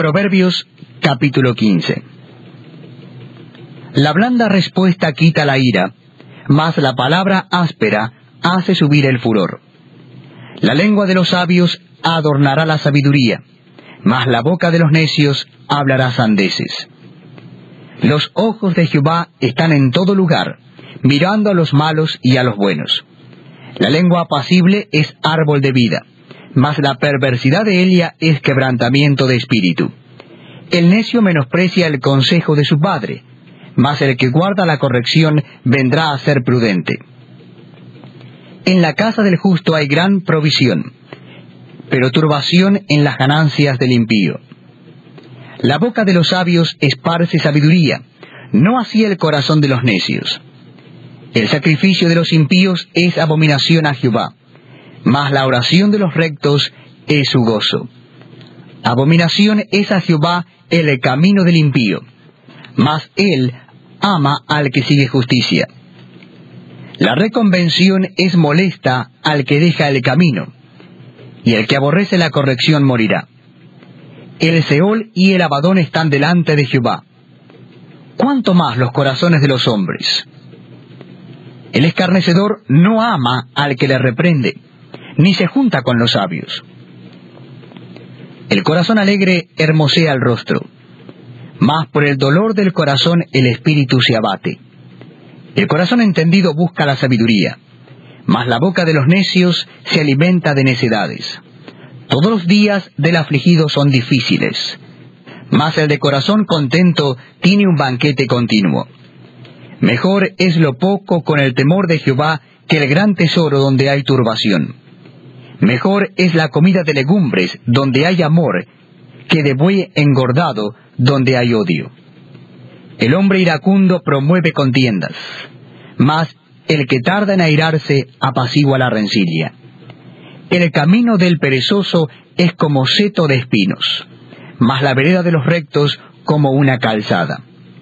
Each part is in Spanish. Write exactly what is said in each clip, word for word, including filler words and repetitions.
Proverbios capítulo quince. La blanda respuesta quita la ira, mas la palabra áspera hace subir el furor. La lengua de los sabios adornará la sabiduría, mas la boca de los necios hablará sandeces. Los ojos de Jehová están en todo lugar, mirando a los malos y a los buenos. La lengua apacible es árbol de vida, mas la perversidad de ella es quebrantamiento de espíritu. El necio menosprecia el consejo de su padre, mas el que guarda la corrección vendrá a ser prudente. En la casa del justo hay gran provisión, pero turbación en las ganancias del impío. La boca de los sabios esparce sabiduría, no así el corazón de los necios. El sacrificio de los impíos es abominación a Jehová, mas la oración de los rectos es su gozo. Abominación es a Jehová el camino del impío, mas él ama al que sigue justicia. La reconvención es molesta al que deja el camino, y el que aborrece la corrección morirá. El Seol y el Abadón están delante de Jehová. ¿Cuánto más los corazones de los hombres? El escarnecedor no ama al que le reprende, ni se junta con los sabios. El corazón alegre hermosea el rostro, mas por el dolor del corazón el espíritu se abate. El corazón entendido busca la sabiduría, mas la boca de los necios se alimenta de necedades. Todos los días del afligido son difíciles, mas el de corazón contento tiene un banquete continuo. Mejor es lo poco con el temor de Jehová que el gran tesoro donde hay turbación. Mejor es la comida de legumbres donde hay amor, que de buey engordado donde hay odio. El hombre iracundo promueve contiendas, mas el que tarda en airarse apacigua la rencilla. El camino del perezoso es como seto de espinos, mas la vereda de los rectos como una calzada.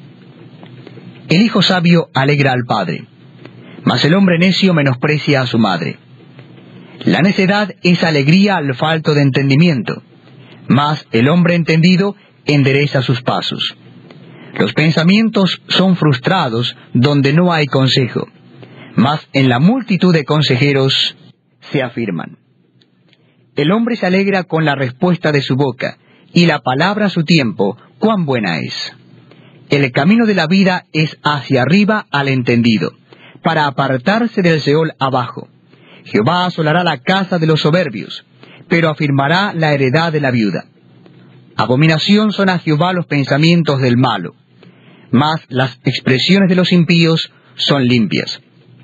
El hijo sabio alegra al padre, mas el hombre necio menosprecia a su madre. La necedad es alegría al falto de entendimiento, mas el hombre entendido endereza sus pasos. Los pensamientos son frustrados donde no hay consejo, mas en la multitud de consejeros se afirman. El hombre se alegra con la respuesta de su boca, y la palabra a su tiempo, cuán buena es. El camino de la vida es hacia arriba al entendido, para apartarse del Seol abajo. Jehová asolará la casa de los soberbios, pero afirmará la heredad de la viuda. Abominación son a Jehová los pensamientos del malo, mas las expresiones de los impíos son limpias.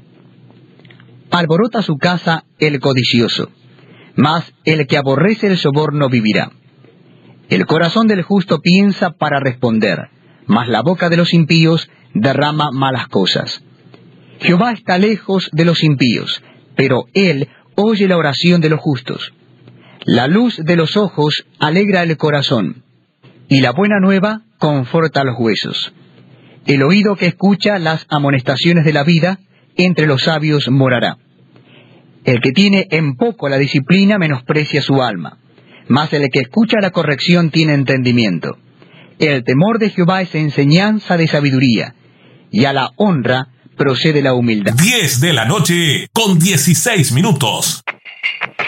Alborota su casa el codicioso, mas el que aborrece el soborno vivirá. El corazón del justo piensa para responder, mas la boca de los impíos derrama malas cosas. Jehová está lejos de los impíos, pero él oye la oración de los justos. La luz de los ojos alegra el corazón, y la buena nueva conforta los huesos. El oído que escucha las amonestaciones de la vida, entre los sabios morará. El que tiene en poco la disciplina menosprecia su alma, mas el que escucha la corrección tiene entendimiento. El temor de Jehová es enseñanza de sabiduría, y a la honra procede la humildad. diez de la noche con dieciséis minutos.